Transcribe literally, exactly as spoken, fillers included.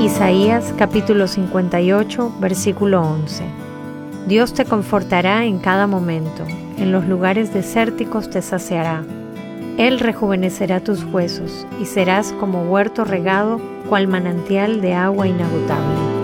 Isaías capítulo cincuenta y ocho, versículo once. Dios te confortará en cada momento, en los lugares desérticos te saciará. Él rejuvenecerá tus huesos, y serás como huerto regado, cual manantial de agua inagotable.